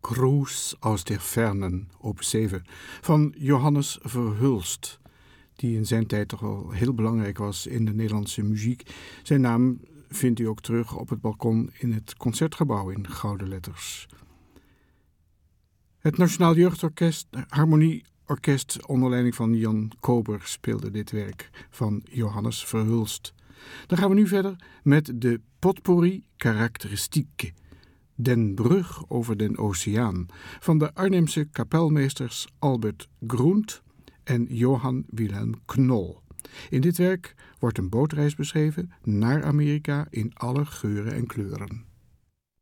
Gruß aus der Fernen, opus 7, van Johannes Verhulst, die in zijn tijd toch wel heel belangrijk was in de Nederlandse muziek. Zijn naam vindt u ook terug op het balkon in het Concertgebouw in gouden letters. Het Nationaal Jeugdorkest, Harmonieorkest onder leiding van Jan Kober speelde dit werk van Johannes Verhulst. Dan gaan we nu verder met de Potpourri Karakteristieke, Den Brug over den Oceaan, van de Arnhemse kapelmeesters Albert Groent en Johan Wilhelm Knol. In dit werk wordt een bootreis beschreven naar Amerika in alle geuren en kleuren.